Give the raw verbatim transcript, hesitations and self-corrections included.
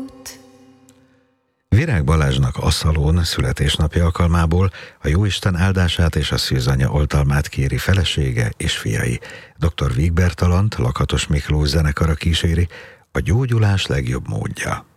Virág Balázsnak Asszalón születésnapja alkalmából a Jóisten áldását és a szűzanya oltalmát kéri felesége és fiai. doktor Vígbertalant Lakatos Miklós zenekara kíséri, a gyógyulás legjobb módja.